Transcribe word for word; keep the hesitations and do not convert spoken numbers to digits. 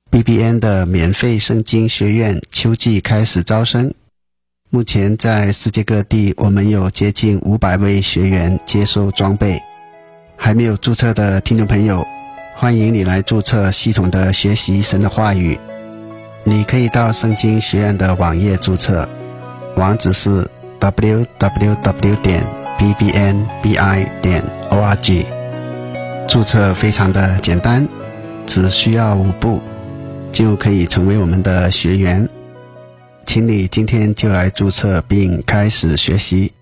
B B N 的免费圣经学院秋季开始招生。目前在世界各地，我们有接近五百位学员接受装备。还没有注册的听众朋友，欢迎你来注册，系统的学习神的话语。你可以到圣经学院的网页注册，网址是 double-u double-u double-u 点 b b n b i 点 org。 注册非常的简单，只需要五步就可以成为我们的学员。请你今天就来注册并开始学习。